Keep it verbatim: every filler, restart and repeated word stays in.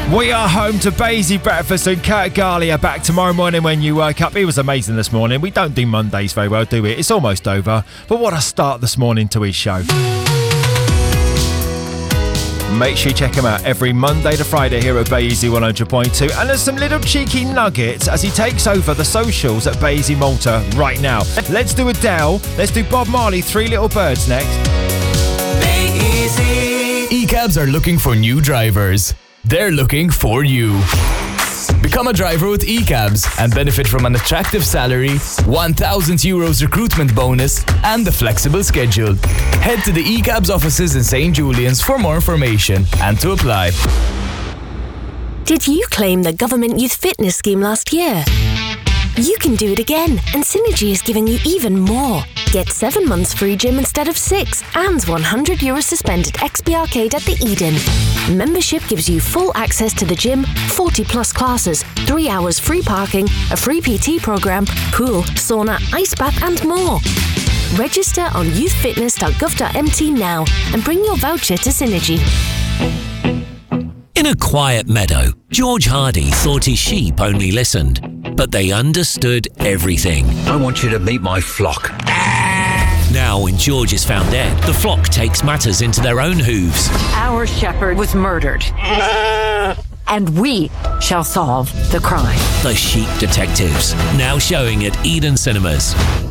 We are home to Basie Breakfast, and Kurt Garley are back tomorrow morning when you wake up. He was amazing this morning. We don't do Mondays very well, do we? It's almost over. But what a start this morning to his show. Make sure you check him out every Monday to Friday here at Basie one hundred point two. And there's some little cheeky nuggets as he takes over the socials at Basie Malta right now. Let's do Adele. Let's do Bob Marley, Three Little Birds next. E-cabs are looking for new drivers. They're looking for you. Become a driver with E-cabs and benefit from an attractive salary, one thousand euros recruitment bonus, and a flexible schedule. Head to the E-cabs offices in Saint Julian's for more information and to apply. Did you claim the Government Youth Fitness Scheme last year? You can do it again, and Synergy is giving you even more. Get seven months free gym instead of six, and one hundred euros to spend at X B Arcade at the Eden. Membership gives you full access to the gym, forty plus classes, three hours free parking, a free P T program, pool, sauna, ice bath, and more. Register on youth fitness dot gov dot m t now and bring your voucher to Synergy. In a quiet meadow, George Hardy thought his sheep only listened, but they understood everything. I want you to meet my flock. Now, when George is found dead, the flock takes matters into their own hooves. Our shepherd was murdered, and we shall solve the crime. The Sheep Detectives, now showing at Eden Cinemas.